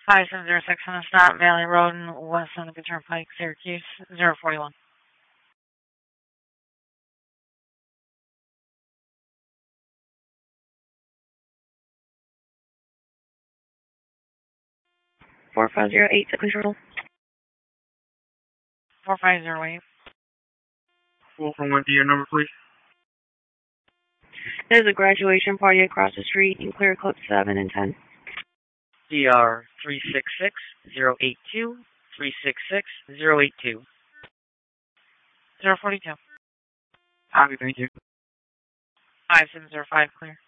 5706 on the stop, Valley Road and West Seneca Turnpike, Syracuse, 041. Four 4508 to control. 4508. Full from what your number, please? There's a graduation party across the street in clear code 7 and 10. DR 366082 366082. 042. Copy, thank you. 5705 clear.